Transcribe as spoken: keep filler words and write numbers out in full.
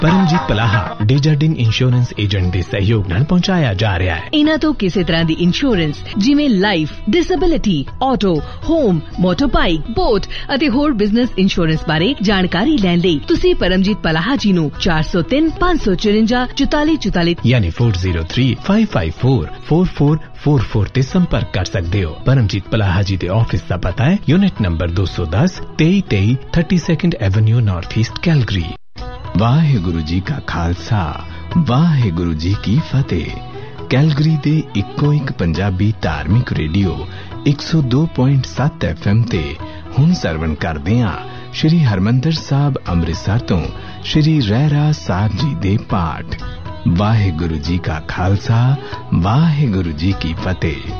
Paramjit पलाहा डेजर्डिन insurance agent दे सहयोग नाल पहुंचाया जा रहा है। इन्हां तो किसी तरह दी इंश्योरेंस जिवें life, disability, auto, home, motorbike, boat अते होर बिजनेस इंश्योरेंस बारे जानकारी लैण लई तुसीं परमजीत पलाहा जी नूं चार सौ तीन पांच सौ चुरंजा चौताली चौताली यानी four zero three five five four four four four four ते संपर्क कर सकते हो। परमजीत पलाहा जी दे ऑफिस का पता है यूनिट नंबर दो सौ दस तेई तेई thirty second Avenue north east Calgary. Waheguru ji का खालसा वाहेगुरु जी की फतेह। कैलगरी दे इक्को एक पंजाबी धार्मिक रेडियो एक सौ दो पॉइंट सत्त एफ एम ते हुण सरवण करदे हां श्री हरमंदर साहब अमृतसर तो श्री रहरा साहब जी दे पाठ। वाहेगुरु जी का खालसा वाहेगुरु जी की फतेह।